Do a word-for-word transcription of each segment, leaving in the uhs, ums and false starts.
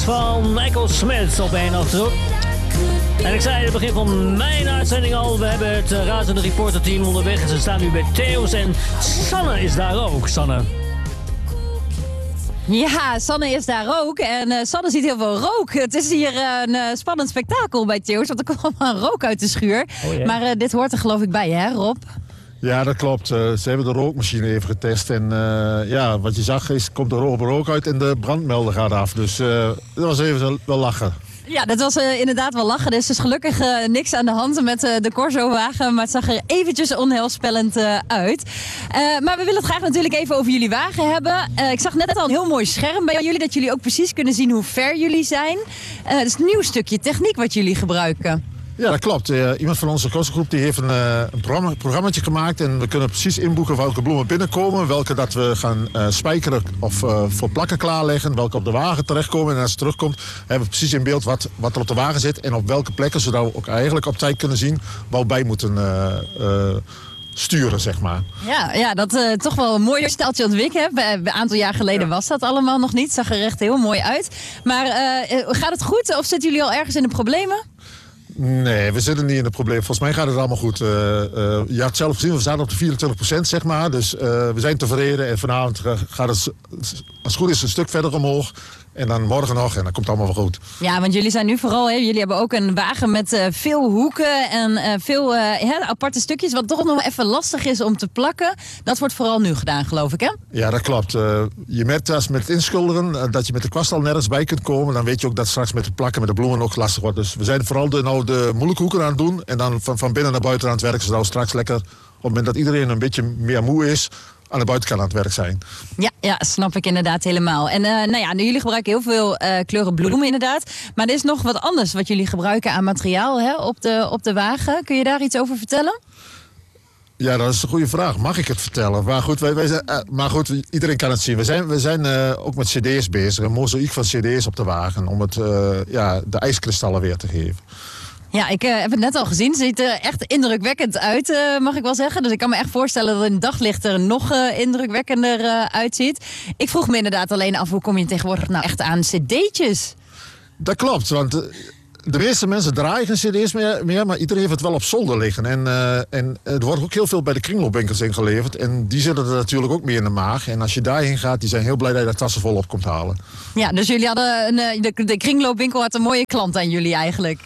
van Michael Smith op één achterop. En ik zei in het begin van mijn uitzending al, we hebben het uh, razende reporterteam onderweg. Ze staan nu bij Theo's en Sanne is daar ook, Sanne. Ja, Sanne is daar ook. En uh, Sanne ziet heel veel rook. Het is hier uh, een uh, spannend spektakel bij Theo's, want er komt allemaal rook uit de schuur. Oh, yeah. Maar uh, dit hoort er geloof ik bij, hè Rob? Ja, dat klopt. Uh, ze hebben de rookmachine even getest. En uh, ja, wat je zag is, komt er rook, rook uit en de brandmelder gaat af. Dus uh, dat was even wel lachen. Ja, dat was uh, inderdaad wel lachen. Er is dus gelukkig uh, niks aan de hand met uh, de Corso-wagen. Maar het zag er eventjes onheilspellend uh, uit. Uh, maar we willen het graag natuurlijk even over jullie wagen hebben. Uh, ik zag net al een heel mooi scherm bij jullie. Dat jullie ook precies kunnen zien hoe ver jullie zijn. Uh, het is een nieuw stukje techniek wat jullie gebruiken. Ja, dat klopt. Uh, iemand van onze kostengroep die heeft een, uh, een programma, programmaatje gemaakt. En we kunnen precies inboeken welke bloemen binnenkomen. Welke dat we gaan uh, spijkeren of uh, voor plakken klaarleggen. Welke op de wagen terechtkomen. En als het terugkomt hebben we precies in beeld wat, wat er op de wagen zit. En op welke plekken. Zodat we ook eigenlijk op tijd kunnen zien waar we bij moeten uh, uh, sturen, zeg maar. Ja, ja dat uh, toch wel een mooi steltje ontwikkeld. Een aantal jaar geleden ja. was dat allemaal nog niet. Zag er echt heel mooi uit. Maar uh, gaat het goed? Of zitten jullie al ergens in de problemen? Nee, we zitten niet in het probleem. Volgens mij gaat het allemaal goed. Uh, uh, je had het zelf gezien, we staan op de vierentwintig procent, zeg maar. Dus uh, we zijn tevreden. En vanavond gaat het, als het goed is, een stuk verder omhoog. En dan morgen nog en dan komt het allemaal wel goed. Ja, want jullie zijn nu vooral, hè, jullie hebben ook een wagen met uh, veel hoeken en uh, veel uh, hè, aparte stukjes. Wat toch nog even lastig is om te plakken. Dat wordt vooral nu gedaan, geloof ik, hè? Ja, dat klopt. Uh, je merkt als met het inschilderen uh, dat je met de kwast al nergens bij kunt komen. Dan weet je ook dat straks met het plakken met de bloemen ook lastig wordt. Dus we zijn vooral de, nou, de moeilijke hoeken aan het doen. En dan van, van binnen naar buiten aan het werken. Zodat we straks lekker, op het moment dat iedereen een beetje meer moe is, aan de buitenkant aan het werk zijn. Ja, ja, snap ik inderdaad helemaal. En uh, nou ja, nu, jullie gebruiken heel veel uh, kleuren bloemen inderdaad. Maar er is nog wat anders wat jullie gebruiken aan materiaal, hè, op, de, op de wagen. Kun je daar iets over vertellen? Ja, dat is een goede vraag. Mag ik het vertellen? Maar goed, wij, wij zijn, uh, maar goed iedereen kan het zien. We zijn, we zijn uh, ook met cd's bezig. Een mozaïek van cd's op de wagen. Om het, uh, ja, de ijskristallen weer te geven. Ja, ik uh, heb het net al gezien. Het ziet er echt indrukwekkend uit, uh, mag ik wel zeggen. Dus ik kan me echt voorstellen dat een daglicht er nog uh, indrukwekkender uh, uitziet. Ik vroeg me inderdaad alleen af, hoe kom je tegenwoordig nou echt aan cd'tjes? Dat klopt, want uh, de meeste mensen draaien geen cd's meer, meer, maar iedereen heeft het wel op zolder liggen. En, uh, en er wordt ook heel veel bij de kringloopwinkels ingeleverd. En die zitten er natuurlijk ook meer in de maag. En als je daarheen gaat, die zijn heel blij dat je daar tassen vol op komt halen. Ja, dus jullie hadden een, de, de kringloopwinkel had een mooie klant aan jullie eigenlijk.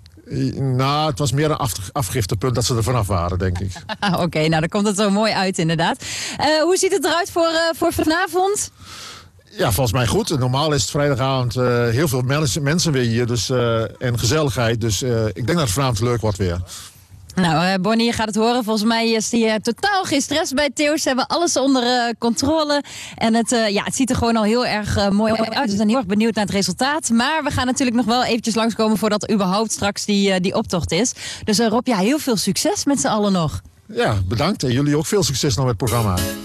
Nou, het was meer een af, afgiftepunt dat ze er vanaf waren, denk ik. Oké, okay, nou dan komt het zo mooi uit inderdaad. Uh, hoe ziet het eruit voor, uh, voor vanavond? Ja, volgens mij goed. Normaal is het vrijdagavond uh, heel veel mensen weer hier dus, uh, en gezelligheid. Dus uh, ik denk dat het vanavond leuk wordt weer. Nou, uh, Bonnie, je gaat het horen. Volgens mij is die uh, totaal geen stress bij Theo's. Ze hebben alles onder uh, controle. En het, uh, ja, het ziet er gewoon al heel erg uh, mooi uit. We zijn heel erg benieuwd naar het resultaat. Maar we gaan natuurlijk nog wel eventjes langskomen voordat er überhaupt straks die, uh, die optocht is. Dus uh, Rob, ja, heel veel succes met z'n allen nog. Ja, bedankt. En jullie ook veel succes nog met het programma.